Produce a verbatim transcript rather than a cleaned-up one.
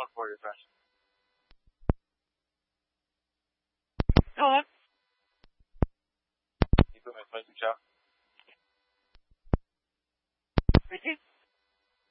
one for your friend. Hello? You put my phone in the chat.